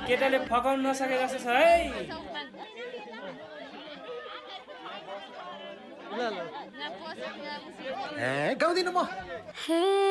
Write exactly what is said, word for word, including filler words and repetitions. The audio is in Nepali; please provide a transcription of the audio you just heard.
केटाले फकाउन नसके जस्तो छ है ल ल ए गाउँदिन म